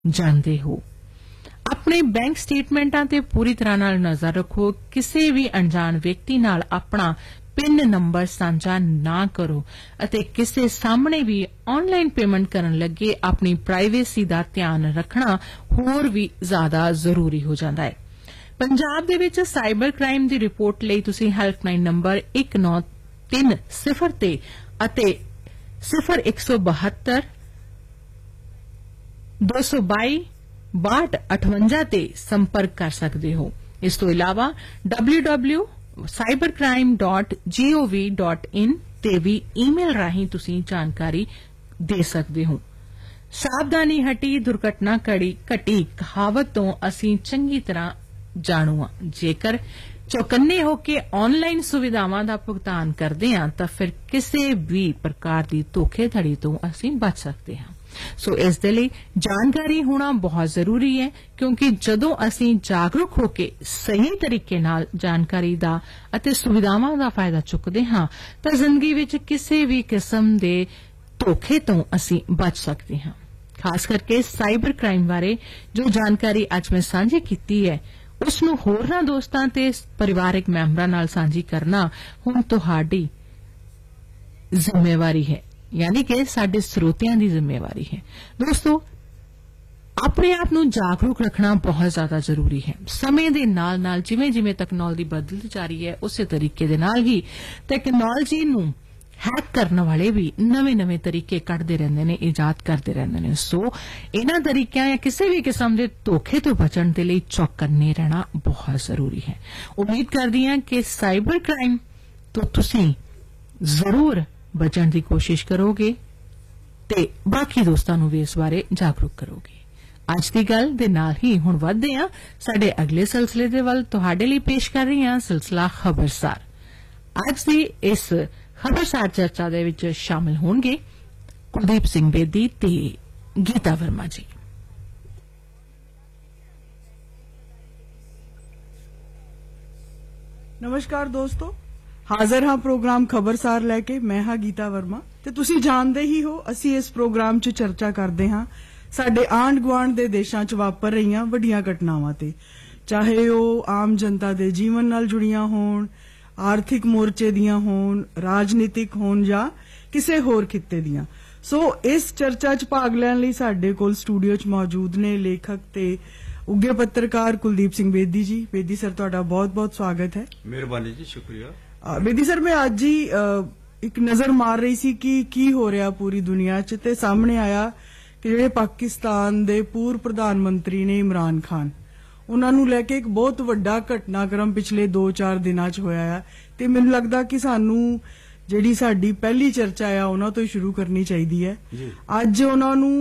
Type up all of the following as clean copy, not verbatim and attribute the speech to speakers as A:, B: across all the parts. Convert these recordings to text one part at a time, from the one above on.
A: जानते हो। अपने बैंक स्टेटमेंटां ते पूरी तरह नाल नजर रखो। किसी भी अनजान व्यक्ति नाल अपना पिन नंबर साझा ना करो अते किसी सामने भी ऑनलाइन पेमेंट करन लगे अपनी प्राइवेसी दा ध्यान रखना होर भी ज्यादा जरूरी हो जाता है। पंजाब दे विच साइबर क्राइम दी रिपोर्ट लई तुसीं हेल्पलाइन नंबर 1930 ते अते 0172 222 6258 ते संपर्क कर सकते हो। इस तो इलावा www.cybercrime.gov.in ते भी ईमेल राਹੀਂ तुसीं जानकारी दे सकते हो। सावधानी हटी दुर्घटना घटी कहावत तो असीं चंगी तरह जाणू हां। जेकर चौकन्ने होके ऑनलाइन सुविधावां दा भुगतान करदे हां तां फिर किसी भी प्रकार दी धोखेधड़ी तो असीं बच सकते हां। सो इस दे लई जानकारी होना बहुत जरूरी है, क्योंकि जदों असीं जागरूक होके सही तरीके नाल जानकारी दा अते सुविधावां दा फायदा चुकदे हां तां जिंदगी विच किसी भी किस्म दे धोखे तो असीं बच सकते हां। खास करके साइबर क्राइम बारे जो जानकारी अज मैं सांझी कीती है उसनूं होरनां दोस्तां ते परिवारक मैंबरां नाल सांझी करना हुण तुहाडी जिम्मेवारी है, यानी कि साडे स्रोतियां दी जिम्मेवारी है। दोस्तों, अपने आप नूं जागरूक रखना बहुत ज्यादा जरूरी है। समय दे नाल नाल जिवें जिवें तकनोलॉजी बदलती जा रही है उस तरीके दे नाल ही तकनोलॉजी नूं हैक करने वाले भी नवे नवे तरीके कढ़दे रहंदे ने, इजाद करते रहंदे ने। सो इन्हां तरीकिਆਂ या किसी भी किस्म के धोखे तो बचण दे लई चौकन्ने रहना बहुत जरूरी है। उम्मीद करदी हां कि साइबर क्राइम तो तुसीं जरूर बचण दी कोशिश करोगे ते बाकी दोस्तां नूं भी इस बारे जागरूक करोगे। अज दी गल दे नाल ही हुण वधदे हां साडे अगले सिलसिले दे वल। तुहाडे लई पेश कर रही हां सिलसिला खबरसार। अज दी इस खबरसार चर्चा दे विच शामिल होणगे कुलदीप सिंह बेदी ते गीता वर्मा जी।
B: नमस्कार दोस्तों, हाजिर हाँ प्रोग्राम खबरसार लैके। मैं हाँ गीता वर्मा ते तुसी जानदे ही हो असी इस प्रोग्राम च चर्चा करदे हाँ साडे आंढ गुआंढ दे देशां च वापर रहीआं वड्डियां घटनावां ते, चाहे ਉਹ आम जनता दे जीवन नाल जुड़ियां होण, आर्थिक मोर्चे दियां होण, राजनीतिक होण ਜਾਂ ਕਿਸੇ ਹੋਰ खित्ते दियां। सो इस चर्चा च भाग लैण ਲਈ ਸਾਡੇ ਕੋਲ स्टूडियो च मौजूद ने लेखक ते ਉੱਘੇ पत्रकार कुलदीप सिंह बेदी जी। बेदी सर ਤੁਹਾਡਾ बहुत-बहुत स्वागत है।
C: मेहरबानी जी, शुक्रिया।
B: बेदी सर, मैं आज ही एक नजर मार रही सी कि की हो रहा पूरी दुनिया च ते सामने आया कि ਜਿਹੜੇ पाकिस्तान दे पूर्व प्रधानमंत्री ने इमरान खान, उन्हां नूं लैके एक बहुत वड्डा घटनाक्रम पिछले 2-4 दिनां च होया है ते मैनूं लगदा कि सानू ਜਿਹੜੀ ਸਾਡੀ ਪਹਿਲੀ ਚਰਚਾ ਆ ਉਹਨਾਂ ਤੋਂ ਹੀ ਸ਼ੁਰੂ ਕਰਨੀ ਚਾਹੀਦੀ ਹੈ। ਅੱਜ ਉਹਨਾਂ ਨੂੰ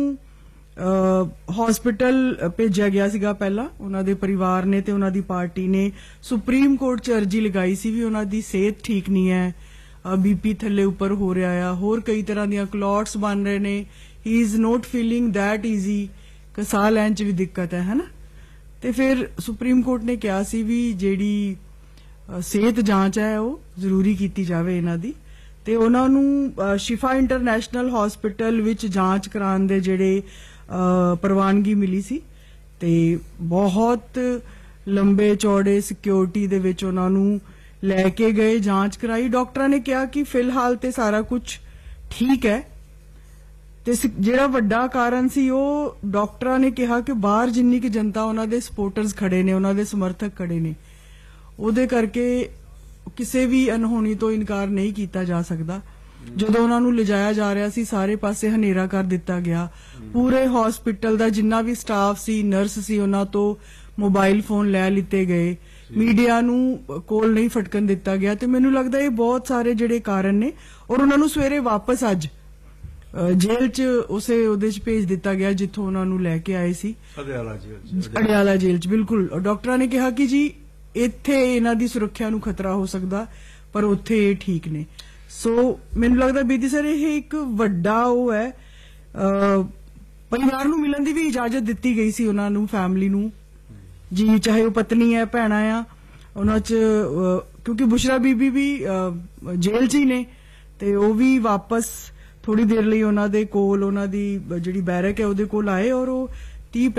B: ਹਸਪੀਟਲ ਭੇਜਿਆ ਗਿਆ ਸੀਗਾ। ਪਹਿਲਾਂ ਉਹਨਾਂ ਦੇ ਪਰਿਵਾਰ ਨੇ ਤੇ ਉਹਨਾਂ ਦੀ ਪਾਰਟੀ ਨੇ ਸੁਪਰੀਮ ਕੋਰਟ 'ਚ ਅਰਜੀ ਲਗਾਈ ਸੀ ਵੀ ਉਹਨਾਂ ਦੀ ਸਿਹਤ ਠੀਕ ਨਹੀਂ ਹੈ, ਬੀਪੀ ਥੱਲੇ ਉੱਪਰ ਹੋ ਰਿਹਾ ਆ, ਹੋਰ ਕਈ ਤਰ੍ਹਾਂ ਦੀਆਂ ਕਲੌਟਸ ਬਣ ਰਹੇ ਨੇ, ਹੀ is not feeling that easy, ਕਿ ਸਾਹ ਲੈਣ 'ਚ ਵੀ ਦਿੱਕਤ ਹੈ ਨਾ। ਤੇ ਫਿਰ ਸੁਪਰੀਮ ਕੋਰਟ ਨੇ ਕਿਹਾ ਸੀ ਵੀ ਜਿਹੜੀ ਸਿਹਤ ਜਾਂਚ ਹੈ ਉਹ ਜ਼ਰੂਰੀ ਕੀਤੀ ਜਾਵੇ ਇਹਨਾਂ ਦੀ, ਤੇ ਉਹਨਾਂ ਨੂੰ ਸ਼ਿਫਾ ਇੰਟਰਨੈਸ਼ਨਲ ਹਸਪੀਟਲ ਵਿੱਚ ਜਾਂਚ ਕਰਾਉਣ ਦੇ ਜਿਹੜੇ ਪ੍ਰਵਾਨਗੀ ਮਿਲੀ ਸੀ ਤੇ ਬਹੁਤ ਲੰਬੇ ਚੌੜੇ ਸਿਕਿਉਰਿਟੀ ਦੇ ਵਿੱਚ ਉਹਨਾਂ ਨੂੰ ਲੈ ਕੇ ਗਏ, ਜਾਂਚ ਕਰਾਈ। ਡਾਕਟਰਾਂ ਨੇ ਕਿਹਾ ਕਿ ਫਿਲਹਾਲ ਤੇ ਸਾਰਾ ਕੁਝ ਠੀਕ ਹੈ ਤੇ ਜਿਹੜਾ ਵੱਡਾ ਕਾਰਨ ਸੀ ਉਹ ਡਾਕਟਰਾਂ ਨੇ ਕਿਹਾ ਕਿ ਬਾਹਰ ਜਿੰਨੀ ਕਿ ਜਨਤਾ ਉਹਨਾਂ ਦੇ ਸਪੋਰਟਰਸ ਖੜੇ ਨੇ, ਉਹਨਾਂ ਦੇ ਸਮਰਥਕ ਖੜੇ ਨੇ, ਉਹਦੇ ਕਰਕੇ ਕਿਸੇ ਵੀ ਅਨਹੋਣੀ ਤੋਂ ਇਨਕਾਰ ਨਹੀਂ ਕੀਤਾ ਜਾ ਸਕਦਾ। ਜਦੋਂ ਉਹਨਾਂ ਨੂੰ ਲਿਜਾਇਆ ਜਾ ਰਿਹਾ ਸੀ ਸਾਰੇ ਪਾਸੇ ਹਨੇਰਾ ਕਰ ਦਿੱਤਾ ਗਿਆ। ਪੂਰੇ ਹਸਪੀਟਲ ਦਾ ਜਿੰਨਾ ਵੀ ਸਟਾਫ ਸੀ, ਨਰਸ ਸੀ, ਉਹਨਾਂ ਤੋਂ ਮੋਬਾਈਲ ਫੋਨ ਲੈ ਲਿੱਤੇ ਗਏ, ਮੀਡੀਆ ਨੂੰ ਕੋਲ ਨਹੀਂ ਫਟਕਣ ਦਿੱਤਾ ਗਿਆ। ਤੇ ਮੈਨੂੰ ਲੱਗਦਾ ਇਹ ਬਹੁਤ ਸਾਰੇ ਜਿਹੜੇ ਕਾਰਨ ਨੇ। ਔਰ ਉਹਨਾਂ ਨੂੰ ਸਵੇਰੇ ਵਾਪਸ ਅੱਜ ਜੇਲ੍ਹ 'ਚ ਉਹਦੇ 'ਚ ਭੇਜ ਦਿੱਤਾ ਗਿਆ ਜਿੱਥੋਂ ਉਹਨਾਂ ਨੂੰ ਲੈ ਕੇ ਆਏ ਸੀ, ਅਡਿਆਲਾ ਜੇਲ੍ਹ 'ਚ। ਬਿਲਕੁਲ, ਡਾਕਟਰਾਂ ਨੇ ਕਿਹਾ ਕਿ ਜੀ ਇੱਥੇ ਇਹਨਾਂ ਦੀ ਸੁਰੱਖਿਆ ਨੂੰ ਖਤਰਾ ਹੋ ਸਕਦਾ ਪਰ ਉੱਥੇ ਇਹ ਠੀਕ ਨੇ। ਸੋ ਮੈਨੂੰ ਲੱਗਦਾ ਬੇਦੀ ਸਰ ਇਹ ਇੱਕ ਵੱਡਾ ਉਹ ਹੈ, ਪਰਿਵਾਰ ਨੂੰ ਮਿਲਣ ਦੀ ਵੀ ਇਜਾਜ਼ਤ ਦਿੱਤੀ ਗਈ ਸੀ ਉਹਨਾਂ ਨੂੰ, ਫੈਮਿਲੀ ਨੂੰ ਜੀ, ਚਾਹੇ ਉਹ ਪਤਨੀ ਹੈ, ਭੈਣਾਂ ਆ ਉਹਨਾਂ 'ਚ, ਕਿਉਂਕਿ ਬੁਸ਼ਰਾ ਬੀਬੀ ਵੀ ਜੇਲ੍ਹ 'ਚ ਹੀ ਨੇ ਤੇ ਉਹ ਵੀ ਵਾਪਸ ਥੋੜੀ ਦੇਰ ਲਈ ਉਹਨਾਂ ਦੇ ਕੋਲ, ਉਹਨਾਂ ਦੀ ਜਿਹੜੀ ਬੈਰਕ ਹੈ ਉਹਦੇ ਕੋਲ ਆਏ ਔਰ ਉਹ 30